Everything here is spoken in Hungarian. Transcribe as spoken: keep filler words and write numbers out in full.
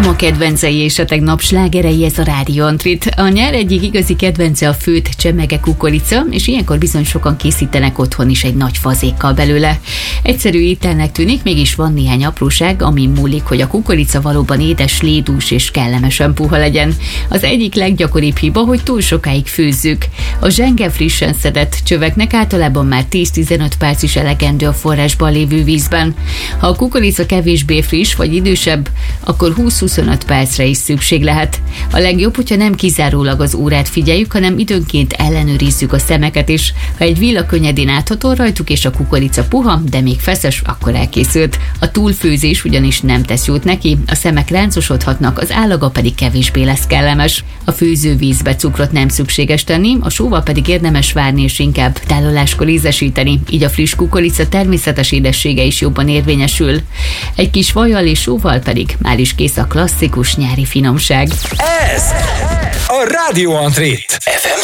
Mama kedvencei és a tegnap slágerei, ez a Rádió Antrit. A nyár egyik igazi kedvence a főtt csemege kukorica, és ilyenkor bizony sokan készítenek otthon is egy nagy fazékkal belőle. Egyszerű ételnek tűnik, mégis van néhány apróság, ami múlik, hogy a kukorica valóban édes, lédús és kellemesen puha legyen. Az egyik leggyakoribb hiba, hogy túl sokáig főzzük. A zsenge frissen szedett csöveknek általában már tíz-tizenöt perc is elegendő a forrásban lévő vízben. Ha a kukorica kevésbé friss vagy idősebb, akkor húsz-huszonöt percre is szükség lehet. A legjobb, hogyha nem kizárólag az órát figyeljük, hanem időnként ellenőrizzük a szemeket is. Ha egy villa könnyedén áthatol rajtuk és a kukorica puha, de még feszes, akkor elkészült. A túlfőzés ugyanis nem tesz jót neki, a szemek ráncosodhatnak, az állaga pedig kevésbé lesz kellemes. A főzővízbe cukrot nem szükséges tenni, a sóval pedig érdemes várni és inkább tároláskor ízesíteni, így a friss kukorica természetes édessége is jobban érvényesül. Egy kis vajjal és sóval pedig már is kész a klasszikus nyári finomság. Ez a Rádió Antrit.